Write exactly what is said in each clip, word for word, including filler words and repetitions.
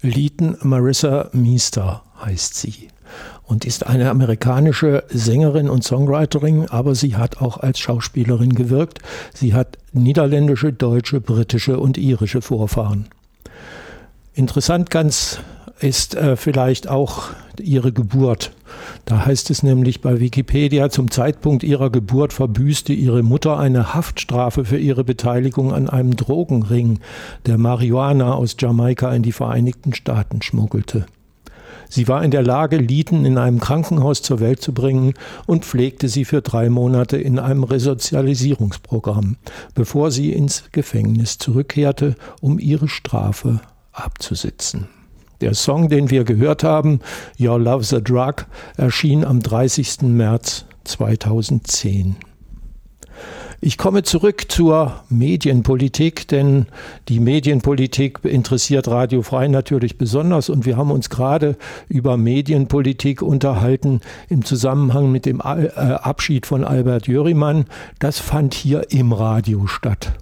Leighton Marissa Meester heißt sie und ist eine amerikanische Sängerin und Songwriterin, aber sie hat auch als Schauspielerin gewirkt. Sie hat niederländische, deutsche, britische und irische Vorfahren. Interessant ganz ist äh, vielleicht auch ihre Geburt. Da heißt es nämlich bei Wikipedia, zum Zeitpunkt ihrer Geburt verbüßte ihre Mutter eine Haftstrafe für ihre Beteiligung an einem Drogenring, der Marihuana aus Jamaika in die Vereinigten Staaten schmuggelte. Sie war in der Lage, Leighton in einem Krankenhaus zur Welt zu bringen und pflegte sie für drei Monate in einem Resozialisierungsprogramm, bevor sie ins Gefängnis zurückkehrte, um ihre Strafe abzusitzen. Der Song, den wir gehört haben, Your Love's a Drug, erschien am dreißigsten März zweitausendzehn. Ich komme zurück zur Medienpolitik, denn die Medienpolitik interessiert Radio Frei natürlich besonders und wir haben uns gerade über Medienpolitik unterhalten im Zusammenhang mit dem Abschied von Albert Jörimann. Das fand hier im Radio statt.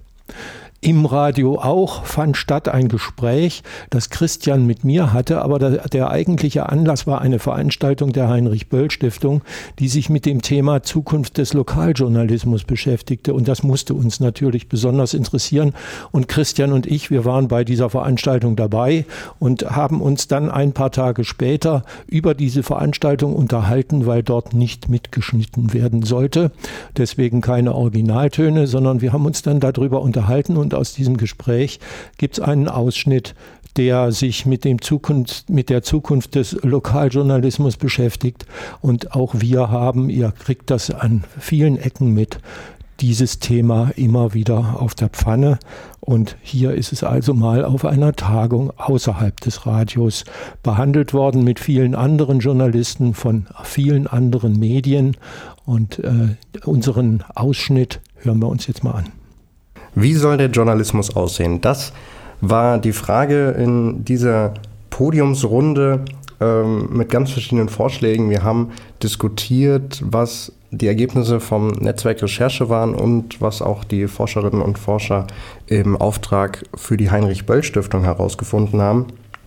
Im Radio auch fand statt ein Gespräch, das Christian mit mir hatte, aber der, der eigentliche Anlass war eine Veranstaltung der Heinrich-Böll-Stiftung, die sich mit dem Thema Zukunft des Lokaljournalismus beschäftigte und das musste uns natürlich besonders interessieren und Christian und ich, wir waren bei dieser Veranstaltung dabei und haben uns dann ein paar Tage später über diese Veranstaltung unterhalten, weil dort nicht mitgeschnitten werden sollte, deswegen keine Originaltöne, sondern wir haben uns dann darüber unterhalten und aus diesem Gespräch gibt es einen Ausschnitt, der sich mit, dem Zukunft, mit der Zukunft des Lokaljournalismus beschäftigt. Und auch wir haben, ihr kriegt das an vielen Ecken mit, dieses Thema immer wieder auf der Pfanne. Und hier ist es also mal auf einer Tagung außerhalb des Radios behandelt worden mit vielen anderen Journalisten von vielen anderen Medien. Und äh, unseren Ausschnitt hören wir uns jetzt mal an. Wie soll der Journalismus aussehen? Das war die Frage in dieser Podiumsrunde ähm, mit ganz verschiedenen Vorschlägen. Wir haben diskutiert, was die Ergebnisse vom Netzwerk Recherche waren und was auch die Forscherinnen und Forscher im Auftrag für die Heinrich-Böll-Stiftung herausgefunden haben.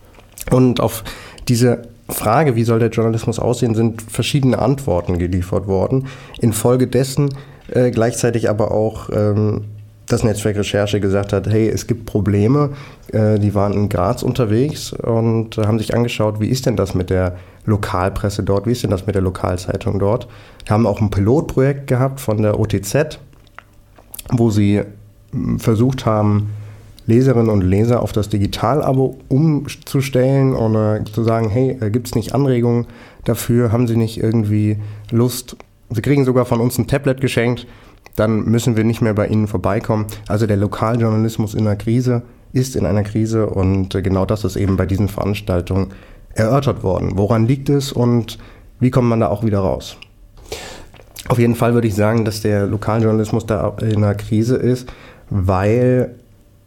Und auf diese Frage, wie soll der Journalismus aussehen, sind verschiedene Antworten geliefert worden. Infolgedessen äh, gleichzeitig aber auch ähm, das Netzwerk Recherche gesagt hat, hey, es gibt Probleme, äh, die waren in Graz unterwegs und äh, haben sich angeschaut, wie ist denn das mit der Lokalpresse dort, wie ist denn das mit der Lokalzeitung dort. Wir haben auch ein Pilotprojekt gehabt von der O T Z, wo sie mh, versucht haben, Leserinnen und Leser auf das Digital-Abo umzustellen oder zu sagen, hey, äh, gibt es nicht Anregungen dafür, haben sie nicht irgendwie Lust, sie kriegen sogar von uns ein Tablet geschenkt, dann müssen wir nicht mehr bei ihnen vorbeikommen. Also der Lokaljournalismus in einer Krise ist in einer Krise und genau das ist eben bei diesen Veranstaltungen erörtert worden. Woran liegt es und wie kommt man da auch wieder raus? Auf jeden Fall würde ich sagen, dass der Lokaljournalismus da in einer Krise ist, weil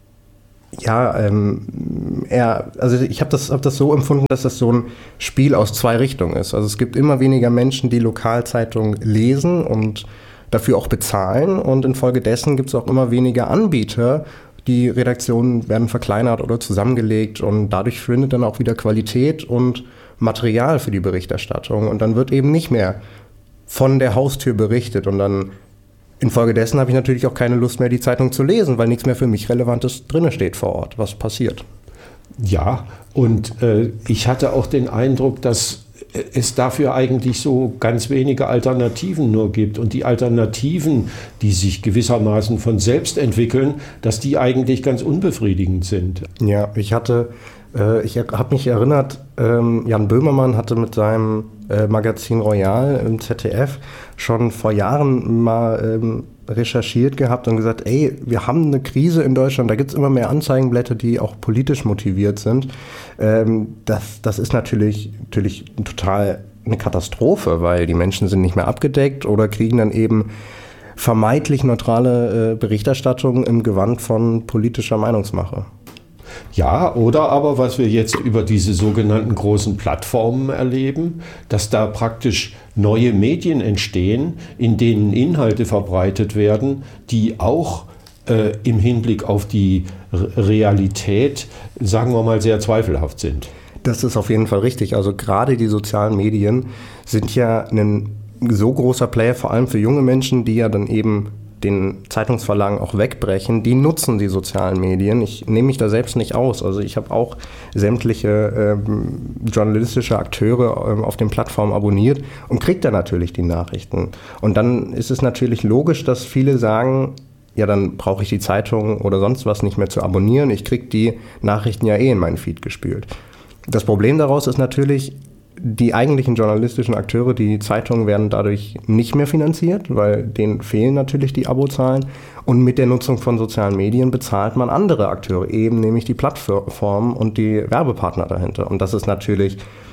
ja, ähm, er, also ich habe das, hab das so empfunden, dass das so ein Spiel aus zwei Richtungen ist. Also es gibt immer weniger Menschen, die Lokalzeitungen lesen und dafür auch bezahlen und infolgedessen gibt es auch immer weniger Anbieter. Die Redaktionen werden verkleinert oder zusammengelegt und dadurch findet dann auch wieder Qualität und Material für die Berichterstattung und dann wird eben nicht mehr von der Haustür berichtet und dann infolgedessen habe ich natürlich auch keine Lust mehr, die Zeitung zu lesen, weil nichts mehr für mich Relevantes drin steht vor Ort, was passiert. Ja, und äh, ich hatte auch den Eindruck, dass es dafür eigentlich so ganz wenige Alternativen nur gibt. Und die Alternativen, die sich gewissermaßen von selbst entwickeln, dass die eigentlich ganz unbefriedigend sind. Ja, ich hatte, äh, ich habe mich erinnert, ähm, Jan Böhmermann hatte mit seinem äh, Magazin Royal im Z D F schon vor Jahren mal ähm, recherchiert gehabt und gesagt, ey, wir haben eine Krise in Deutschland, da gibt es immer mehr Anzeigenblätter, die auch politisch motiviert sind. Ähm, das, das ist natürlich, natürlich total eine Katastrophe, weil die Menschen sind nicht mehr abgedeckt oder kriegen dann eben vermeintlich neutrale äh, Berichterstattung im Gewand von politischer Meinungsmache. Ja, oder aber, was wir jetzt über diese sogenannten großen Plattformen erleben, dass da praktisch neue Medien entstehen, in denen Inhalte verbreitet werden, die auch äh, im Hinblick auf die R- Realität, sagen wir mal, sehr zweifelhaft sind. Das ist auf jeden Fall richtig. Also gerade die sozialen Medien sind ja ein so großer Player, vor allem für junge Menschen, die ja dann eben den Zeitungsverlagen auch wegbrechen, die nutzen die sozialen Medien. Ich nehme mich da selbst nicht aus. Also ich habe auch sämtliche ähm, journalistische Akteure ähm, auf den Plattformen abonniert und kriege da natürlich die Nachrichten. Und dann ist es natürlich logisch, dass viele sagen, ja, dann brauche ich die Zeitung oder sonst was nicht mehr zu abonnieren. Ich kriege die Nachrichten ja eh in meinen Feed gespült. Das Problem daraus ist natürlich, die eigentlichen journalistischen Akteure, die Zeitungen werden dadurch nicht mehr finanziert, weil denen fehlen natürlich die Abozahlen. Und mit der Nutzung von sozialen Medien bezahlt man andere Akteure, eben nämlich die Plattformen und die Werbepartner dahinter. Und das ist natürlich,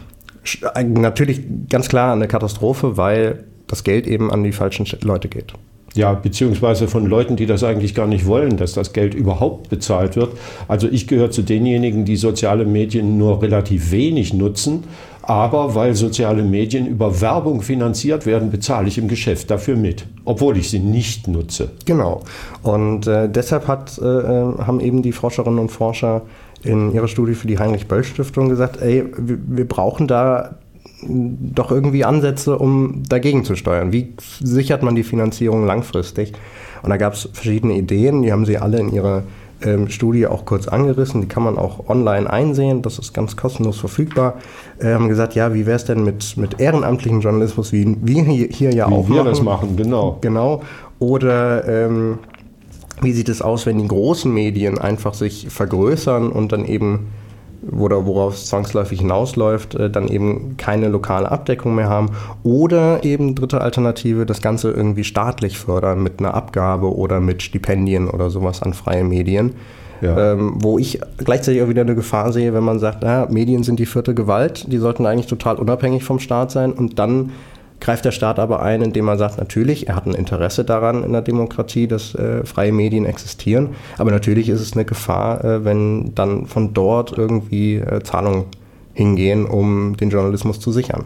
natürlich ganz klar eine Katastrophe, weil das Geld eben an die falschen Leute geht. Ja, beziehungsweise von Leuten, die das eigentlich gar nicht wollen, dass das Geld überhaupt bezahlt wird. Also ich gehöre zu denjenigen, die soziale Medien nur relativ wenig nutzen. Aber weil soziale Medien über Werbung finanziert werden, bezahle ich im Geschäft dafür mit, obwohl ich sie nicht nutze. Genau. Und äh, deshalb hat, äh, haben eben die Forscherinnen und Forscher in ihrer Studie für die Heinrich-Böll-Stiftung gesagt, ey, wir, wir brauchen da doch irgendwie Ansätze, um dagegen zu steuern. Wie sichert man die Finanzierung langfristig? Und da gab es verschiedene Ideen, die haben sie alle in ihrer ähm, Studie auch kurz angerissen. Die kann man auch online einsehen, das ist ganz kostenlos verfügbar. Äh, haben gesagt, ja, wie wäre es denn mit, mit ehrenamtlichem Journalismus, wie wir hier, hier ja wie auch wir machen. das machen, genau. Genau. Oder ähm, wie sieht es aus, wenn die großen Medien einfach sich vergrößern und dann eben, oder worauf es zwangsläufig hinausläuft, äh, dann eben keine lokale Abdeckung mehr haben. Oder eben dritte Alternative, das Ganze irgendwie staatlich fördern mit einer Abgabe oder mit Stipendien oder sowas an freie Medien. Ja. Ähm, wo ich gleichzeitig auch wieder eine Gefahr sehe, wenn man sagt, na, Medien sind die vierte Gewalt, die sollten eigentlich total unabhängig vom Staat sein, und dann greift der Staat aber ein, indem er sagt, natürlich, er hat ein Interesse daran in der Demokratie, dass äh, freie Medien existieren, aber natürlich ist es eine Gefahr, äh, wenn dann von dort irgendwie äh, Zahlungen hingehen, um den Journalismus zu sichern.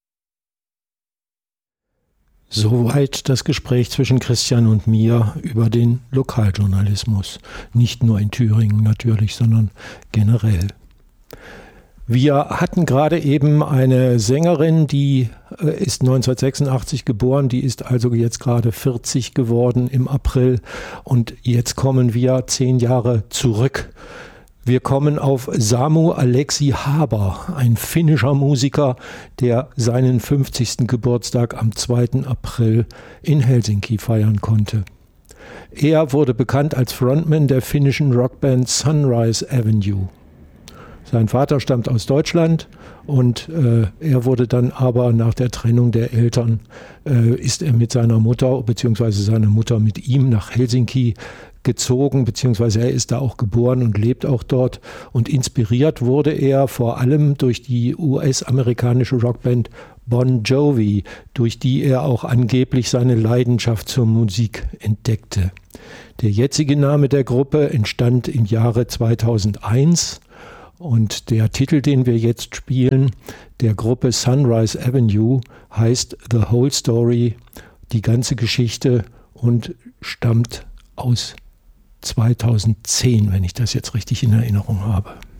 Soweit das Gespräch zwischen Christian und mir über den Lokaljournalismus. Nicht nur in Thüringen natürlich, sondern generell. Wir hatten gerade eben eine Sängerin, die äh, ist neunzehnhundertsechsundachtzig geboren, die ist also jetzt gerade vierzig geworden im April, und jetzt kommen wir zehn Jahre zurück. Wir kommen auf Samu Alexi Haber, ein finnischer Musiker, der seinen fünfzigsten Geburtstag am zweiten April in Helsinki feiern konnte. Er wurde bekannt als Frontman der finnischen Rockband Sunrise Avenue. Sein Vater stammt aus Deutschland, und äh, er wurde dann aber nach der Trennung der Eltern, äh, ist er mit seiner Mutter, beziehungsweise seine Mutter mit ihm nach Helsinki gezogen, beziehungsweise er ist da auch geboren und lebt auch dort. Und inspiriert wurde er vor allem durch die U S-amerikanische Rockband Bon Jovi, durch die er auch angeblich seine Leidenschaft zur Musik entdeckte. Der jetzige Name der Gruppe entstand im Jahre zweitausendeins. Und der Titel, den wir jetzt spielen, der Gruppe Sunrise Avenue, heißt The Whole Story, die ganze Geschichte, und stammt aus zweitausendzehn, wenn ich das jetzt richtig in Erinnerung habe.